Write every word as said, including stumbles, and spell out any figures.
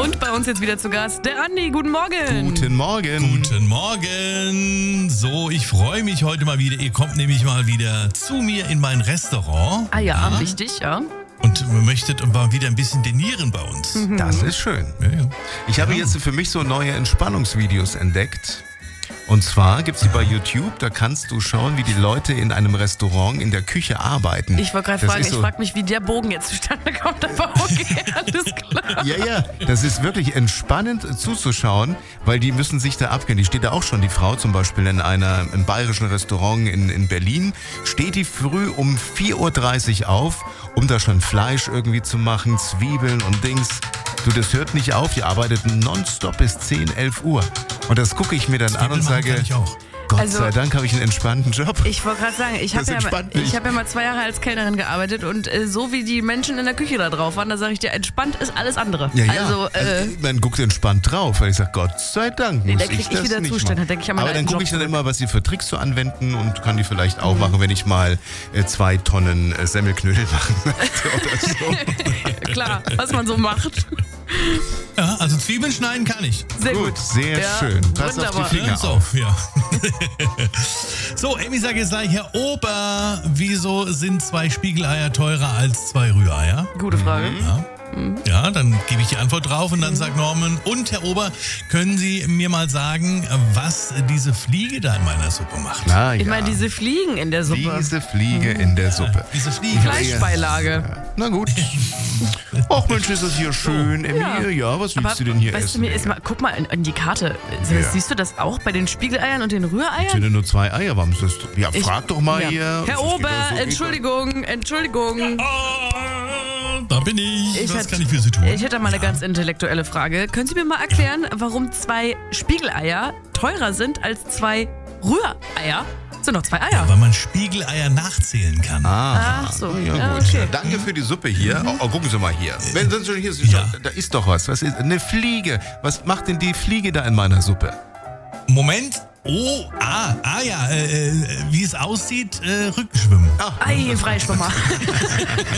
Und bei uns jetzt wieder zu Gast der Andi. Guten Morgen. Guten Morgen. Guten Morgen. So, ich freue mich heute mal wieder. Ihr kommt nämlich mal wieder zu mir in mein Restaurant. Ah ja, ja. Richtig, ja. Und möchtet mal wieder ein bisschen dinieren bei uns. Mhm. Das ist schön. Ja, ja. Ich habe Ja. jetzt für mich so neue Entspannungsvideos entdeckt. Und zwar gibt es die bei YouTube, da kannst du schauen, wie die Leute in einem Restaurant in der Küche arbeiten. Ich wollte gerade Das fragen, ist ich so- frage mich, wie der Bogen jetzt zustande kommt, aber okay, alles klar. Ja, ja, das ist wirklich entspannend zuzuschauen, weil die müssen sich da abkennen. Die steht da auch schon, die Frau zum Beispiel in einer, im bayerischen Restaurant in, in Berlin, steht die früh um vier Uhr dreißig auf, um da schon Fleisch irgendwie zu machen, Zwiebeln und Dings. Du, das hört nicht auf, die arbeitet nonstop bis zehn, elf Uhr. Und das gucke ich mir dann an und Zwiebeln machen sage, kann ich auch. Gott Also- sei Dank habe ich einen entspannten Job. Ich wollte gerade sagen, ich habe Das ja, entspannt mal- mich. ich hab ja mal zwei Jahre als Kellnerin gearbeitet und äh, so wie die Menschen in der Küche da drauf waren, da sage ich dir, entspannt ist alles andere. Ja, ja. Also, äh, man guckt entspannt drauf, weil ich sage, Gott sei Dank muss da krieg ich ich das wieder nicht Zustände, machen. denke ich an meinen Aber dann alten gucke Job ich dann zurück. immer, was sie für Tricks so anwenden und kann die vielleicht auch machen, wenn ich mal äh, zwei Tonnen äh, Semmelknödel machen möchte oder so. klar, was man so macht. Ja, also Zwiebeln schneiden kann ich. Sehr gut. Gut, sehr Ja, schön. Pass wunderbar. auf die Finger so, auf. ja. So, Amy sagt jetzt gleich, Herr Ober, wieso sind zwei Spiegeleier teurer als zwei Rühreier? Gute Frage. Ja. Ja, dann gebe ich die Antwort drauf und dann sagt Norman, und Herr Ober, können Sie mir mal sagen, was diese Fliege da in meiner Suppe macht? Na, ja. Ich meine, diese Fliegen in der Suppe. Diese Fliege in der Suppe. Diese Fliege. Fleischbeilage. Na gut. Ach Mensch, ist das hier schön. Emilie, ja, was willst Aber du denn hier weißt essen? du, mir ist mal, guck mal in, in die Karte. Ja. Siehst du das auch bei den Spiegeleiern und den Es Rühreiern? sind ja nur zwei Eier. Warum ist das? Ja, Ich- frag doch mal Ja. hier. Herr Das geht Ober, doch so, geht Entschuldigung, Entschuldigung. Ah, da bin ich. Ich was hätte- kann ich für Sie tun? Ich hätte mal eine ganz intellektuelle Frage. Können Sie mir mal erklären, warum zwei Spiegeleier teurer sind als zwei Rühreier? Das sind doch zwei Eier. Weil man Spiegeleier nachzählen kann. Ah, Ach so. Ja, Ja, gut. okay. Danke für die Suppe hier. Oh, oh, gucken Sie mal hier. Wenn Sie schon hier sind, Ja. da ist doch was. Was ist eine Fliege? Was macht denn die Fliege da in meiner Suppe? Moment. Oh, ah, ah ja, äh, äh, wie es aussieht, äh, Rückenschwimmen. Ei, Freischwimmer.